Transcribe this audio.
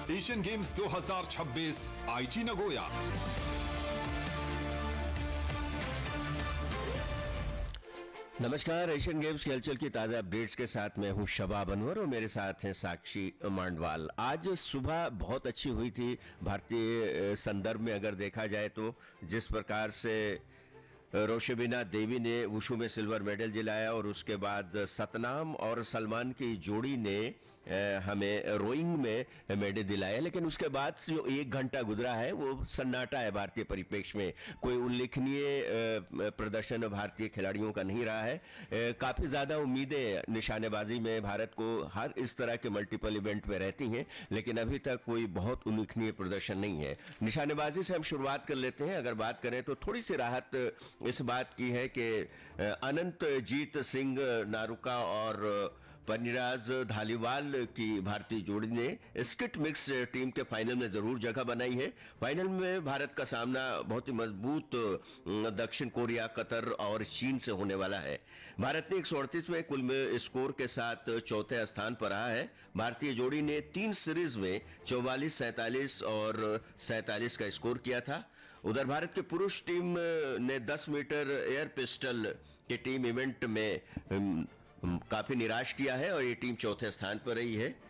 Asian games 2026 आईची Nagoya. नमस्कार। Asian games की हलचल की ताज़ा अपडेट्स के साथ मैं हूं शबाब अनवर और मेरे साथ हैं साक्षी मांडवाल। आज सुबह बहुत अच्छी हुई थी भारतीय संदर्भ में अगर देखा जाए तो, जिस प्रकार से रोशबिना देवी ने वुशु में सिल्वर मेडल दिलाया और उसके बाद सतनाम और सलमान की जोड़ी ने हमें रोइंग में मेडल दिलाया। लेकिन उसके बाद जो एक घंटा गुजरा है वो सन्नाटा है भारतीय परिप्रेक्ष्य में। कोई उल्लेखनीय प्रदर्शन भारतीय खिलाड़ियों का नहीं रहा है। काफ़ी ज़्यादा उम्मीदें निशानेबाजी में भारत को हर इस तरह के मल्टीपल इवेंट में रहती हैं, लेकिन अभी तक कोई बहुत उल्लेखनीय प्रदर्शन नहीं है। निशानेबाजी से हम शुरुआत कर लेते हैं। अगर बात करें तो थोड़ी सी राहत इस बात की है कि अनंतजीत सिंह नारुका और पनिराज धालीवाल की भारतीय जोड़ी ने स्किट मिक्स टीम के फाइनल में जरूर जगह बनाई है। फाइनल में भारत का सामना बहुत ही मजबूत दक्षिण कोरिया, कतर और चीन से होने वाला है। भारत ने 138वें कुल में स्कोर के साथ चौथे स्थान पर रहा है। भारतीय जोड़ी ने 3 सीरीज में 44, 47 और 47 का स्कोर किया था। उधर भारत के पुरुष टीम ने 10 मीटर एयर पिस्टल के टीम इवेंट में काफी निराश किया है और ये टीम चौथे स्थान पर रही है।